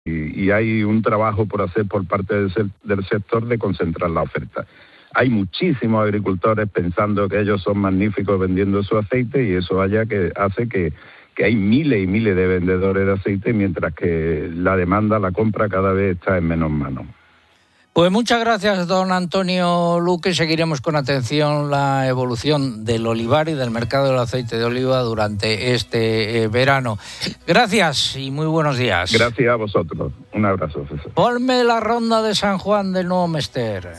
y hay un trabajo por hacer por parte del sector de concentrar la oferta. Hay muchísimos agricultores pensando que ellos son magníficos vendiendo su aceite y eso hace que hay miles y miles de vendedores de aceite, mientras que la demanda, la compra cada vez está en menos manos. Pues muchas gracias, don Antonio Luque. Seguiremos con atención la evolución del olivar y del mercado del aceite de oliva durante este verano. Gracias y muy buenos días. Gracias a vosotros. Un abrazo, César. Ponme la ronda de San Juan del Nuevo Mester.